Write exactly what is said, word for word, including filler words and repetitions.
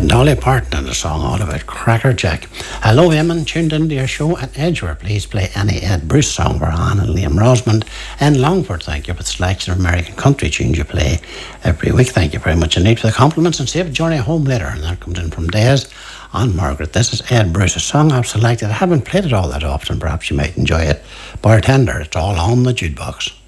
Ed Dolly Parton and a song all about Cracker Jack. Hello, Eamon, tuned into your show at Edgeworth. Please play any Ed Bruce song for Anne and Liam Rosamond. And Longford, thank you for the selection of American country tunes you play every week. Thank you very much indeed for the compliments, and save a journey home later. And that comes in from Des and Margaret. This is Ed Bruce's song I've selected. I haven't played it all that often. Perhaps you might enjoy it. Bartender, it's all on the jukebox.